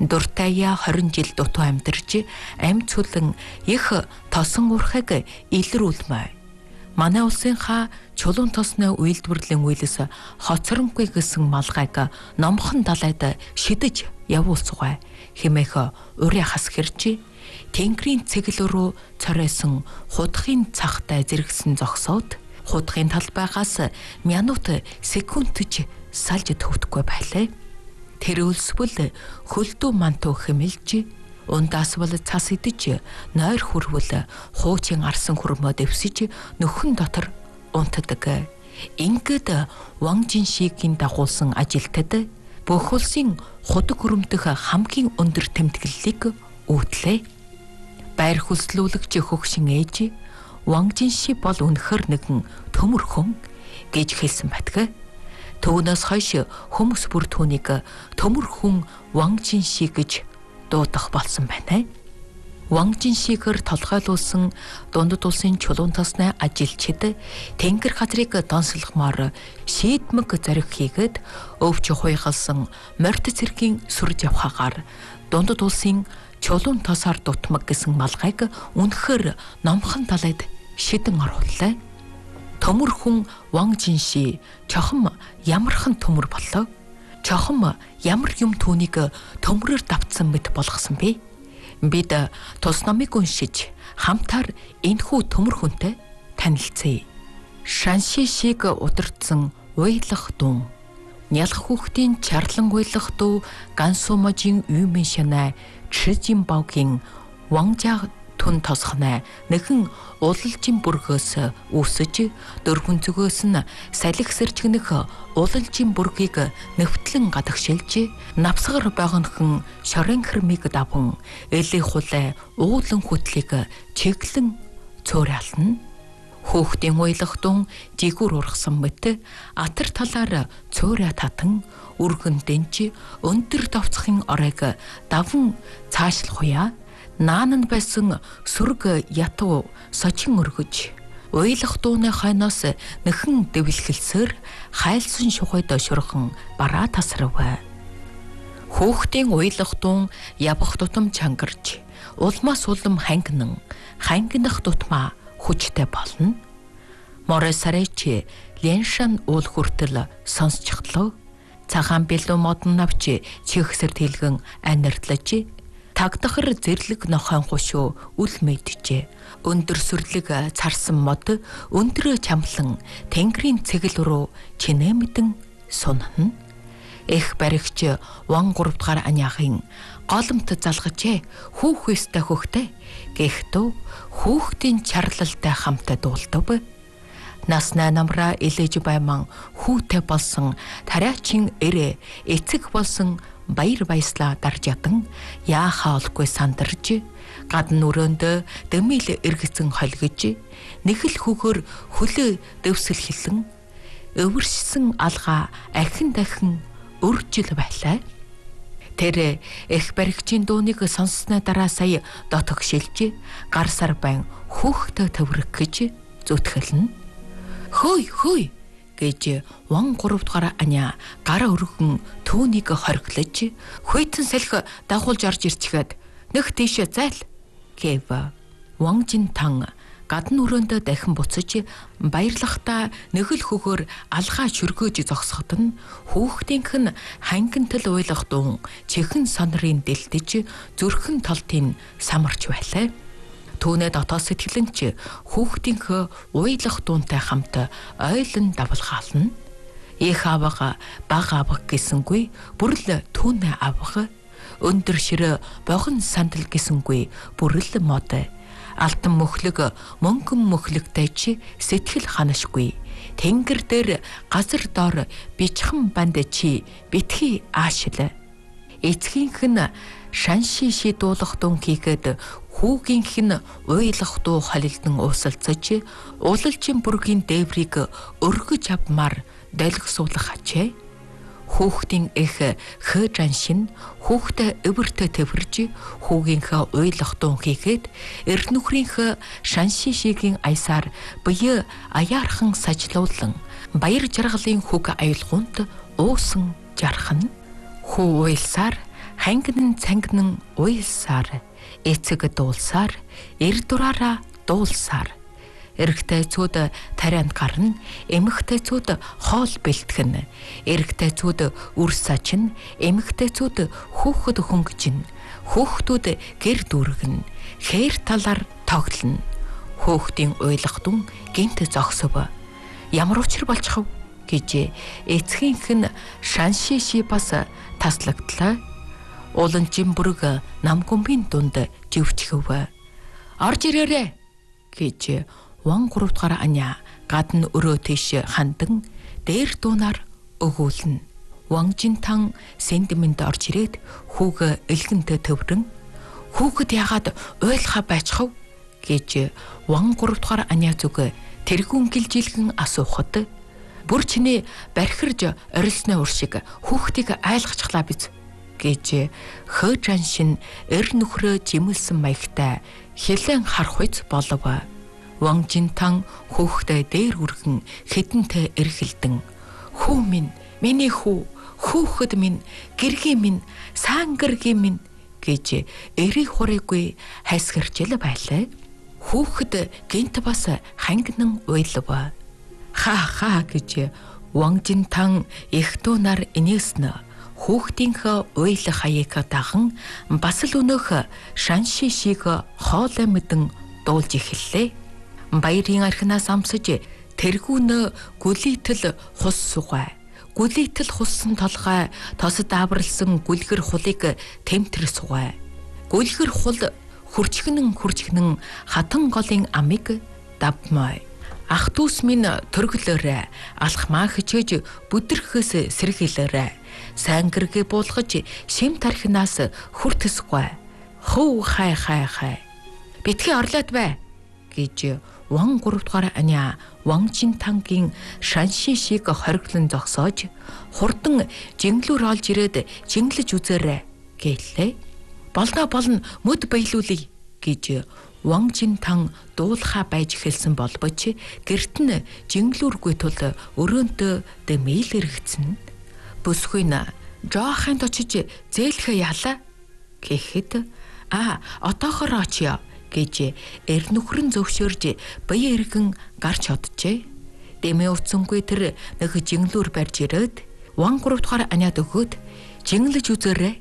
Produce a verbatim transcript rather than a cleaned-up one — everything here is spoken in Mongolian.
Дуртая хорин жил дутуу амьдарч амь цүлэн их тосон урхаг илрүүлмэ. Манай улсынхаа чулуун тосны үйлдвэрлэлийн үйлс хоцронгүй гэсэн малгайг номхон далайд шидэж явуулцгаа хэмээх урья хас хэрчи тэнгэрийн цэгэл рүү цоройсон худахын цагтай зэрэгсэн зогсоод худахын талбайгаас минут секундж салж төвдөхгүй байлаа. Тэр үлсбэл хөлдөө мантуу хэмэлж ундаас бол цас идэж нойр хүрвэл хуучин арсан хөрмөө дэвсэж нөхөн дотор унтдаг. Ингээд Ван Жиншигийн дагуулсан ажилтад бүх улсын худаг хөрөмтөх хамгийн өндөр тэмдэглэлийг үүтлээ. Байр хүслүүлэгч хөгшин ээж Ван Жинши бол үнэхэр нэгэн төмөр хүн гэж хэлсэн батга. Түүнээс хойш хүмүүс бүр түүнийг төмөр хүн Ван Жинши гэж дуудах болсон байна. Ван Жиншигээр толгойлуулсан дундад улсын чулуун тосны ажилчид тэнгэр газрыг донслохмоор шийдмэг зориг хийгээд өвч хуйгалсан морьт цэргийн сүрж явхаагаар дундад улсын чулуун тосоор дутмаг гэсэн малгайг үнэхээр номхон далайд шидэн орууллаа. Төмөр хүн Ван Жинши чохом ямархан төмөр боллоо. Чохом ямар юм түүнийг төмрөөр давтсан мэт болгосон бэ? Бид тус номыг уншиж хамтаар энэхүү төмөр хүнтэй танилцъя. Шанши шиг удирдсан уйлах дун. Нялх хүүхдийн чарлан уйлах дуу Гансумажийн үймэн шанай Чжин Баогийн Ванжаа түн тосхнаа нэгэн улалжин бүргөөс үүсэж дөрвөн зүгөөс нь салхи сэрчгнэх улалжин бүргийг нэвтлэн гадагшилж навсгар байгонхон шорын хэрмийг даван элэх хулай уулан хүтлийг чиглэн цөөрална. Хүүхдийн уйлах дун жигүүр ургасан мэт атар талаар цөөрэ татан үргэн дэнч өндөр давцхын оройг даван цаашлахуя наан байсан сүрг ятуу сочин өргөж уйлах дууны хойноос нэхэн дэвлэлсээр хайлсан шухойд шурхан бараа тасрав. Хүүхдийн уйлах дуун явах тутам чангарч улмаас улам хангинан хангинах тутмаа хүчтэй болно. Море сарайч Леншан уул хүртэл сонсчихлоо. Цагаан бэлүү модон навч чихсэр тэлгэн анирдлаж тагдахар зэрлэг нохойн хушуу үл мэджээ. Өндөр сүрлэг царсан мод өндрөө чамлан тэнгэрийн цэгэл рүү чинэмдэн сунна. Эх баригч Ван гурав дахь аняахын голомт залгажээ хүүхээстэй хөхтэй гэхтүү хүүхдийн чарлалтай хамтаа дуулдав. Наснаа намраа илээж байман хүүтэй болсон тариачин эрэ эцэг болсон баяр баяслаа дарж ядан яахаа олгүй сандарж гадна өрөөндөө дэмил эргэцэн холгиж нэг л хүүхөр хөлөө дэвсэл хэлэн өвөршсөн алгаа ахин дахин өржил байлаа. Тэр эх баригчийн дуунийг сонссноо дараа сая дотог шилж гар сар байн хүүхтэй төврөх гэж зүтгэлнэ. Хөөй хөөй гэж Ван гурав дахь аня гар өргөн түүнийг хорглож хүйтэн салхи дагуулж орж ирчгээд нөх тийшээ зайл гэв. Ван Жинтан гадна өрөөндөө дахин буцаж баярлахтаа нэг л хөхөр алгаа чөргөөж зогсоход нь хүүхдийнх нь хангинтал уйлах дуун чихэн сонрын дэлтэж зүрхэн толтын самарч байлаа. Түүнээ дотоод сэтгэлэнч хүүхдийнхөө уйлах дуунтай хамт ойлон давалгаална. Их авга баг авга гэсэнгүй бүрл түүнээ авга өндөр ширээ богон сандал гэсэнгүй бүрл мод алтан мөхлөг мөнгөн мөхлөгтэй чи сэтгэл ханашгүй тэнгэр дээр газар доор бичхэн банд чи битгий аашил эцгийнх нь шанши шидуулах дун хийгээд хүүгийнх нь уйлах дуу холилдон уусалцаж улалжин бүргийн дээврийг өргөж авмаар долгисуулах ачээ. Хүүхдийн эх хөөжан шин хүүхдээ өвөртө төвөрж хүүгийнхээ уйлах дуу хийгээд эр нүхрийнхээ шанши шигийн аясаар бие аяархан сажлуулан баяр жаргалын хүүг аюулгуунт уусан жархан хүү уйлсаар хангин цангин уйлсаар эцэг дуулсаар эр дураараа дуулсаар эрэгтэйцүүд тарианд гарна, эмэгтэйцүүд хоол бэлтгэн, эрэгтэйцүүд үр сачин, эмэгтэйцүүд хүүхэд хөнгөжин, хүүхдүүд гэр дүүргэн, хээр талаар тоглоно. Хүүхдийн уйлгадун гинт зогсов. Ямар учир болчихв гэж эцгийнх нь шаншиши бас таслагдлаа. Уланчин бүрэг намгүмбийн дунд живчгэв. Орж ирээрэй гэж Ван гурав дахь аня гадна өрөө тийш хандан дээр дуунаар өгүүлнэ. Ван Жинтан сэндмэнд орж ирээд хүүг элгэнтэй төврөн хүүхэд ягаад уйлхаа байцхав гэж Ван гурав дахь аня зүг тэргүүн гэлжилгэн асуухад бүр чиний бархирж орилсны ур шиг хүүхдийг айлгачглаа биз гэж хөөжан шин эр нөхрөө жимэлсэн маягтай хэлэн харахуйц болов. Ван Жинтан хүүхдээ дээр үргэн хэдэнтэй эргэлдэн хүү минь, миний хүү, хүүхэд минь, гэргийн минь, саангэргийн минь гэж эрий хурайгүй хайсгарчил байлаа. Хүүхэд гинт бас хангинан уйлав. Ха ха гэж Ван Жинтан их дуунаар инээснэ. Хүүхдийнхээ уйлах хаяг даган бас л өнөөх шаншишиг хоолой мэдэн дуулж эхэллээ. Баярын архинаас амсаж тэргүүн гүлийтэл хус сугай. Гүлийтэл хуссан толгой тос дааварлсан гүлгэр хулыг тэмтэр сугай. Гүлгэр хул хурчгнэн хурчгнэн хатан голын амиг давмай. Ах дүүс минь төрглөөрэ алхмаа хичээж бүдэрхээс сэргийлээрэ. Сангэргээ буулгаж шим тархинаас хүртэсгүй. Хөө хай хай хай. Битгий орлоод бай гэж Ван гурав дахь аня Ван Жинтангийн шаншишиг хориглон зогсоож хурдан жинглүүр олж ирээд жинглэж үзээрэй гэлээ. Болно болно мөд баялуулъя гэж Ван Жинтан дуулахаа байж эхэлсэн болбоч гэрт нь жинглүүргүй тул өрөөнтөө дэмэл эргэцэн. Бүсгүйн жооханд очиж зээлхэ яалаа гэхэд а отоохоор очиё гэж эр нөхрөн зөвшөөрж бие эргэн гарч оджээ. Дэмээ уцсангүй тэр нэг жинглүүр барьж ирээд Ван гурав дахь аниад өгөөд жинглэж үзээрэй